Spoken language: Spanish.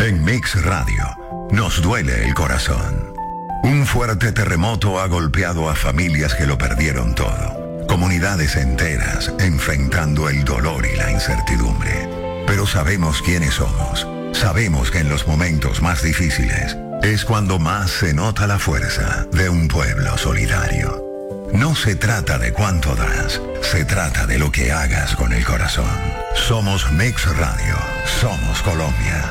En Mix Radio, nos duele el corazón. Un fuerte terremoto ha golpeado a familias que lo perdieron todo. Comunidades enteras enfrentando el dolor y la incertidumbre. Pero sabemos quiénes somos. Sabemos que en los momentos más difíciles es cuando más se nota la fuerza de un pueblo solidario. No se trata de cuánto das, se trata de lo que hagas con el corazón. Somos Mix Radio, somos Colombia.